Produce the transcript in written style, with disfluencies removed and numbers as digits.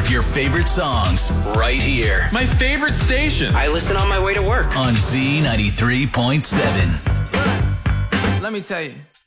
of your favorite songs right here My favorite station. I listen on my way to work. on Z93.7. Let me tell you.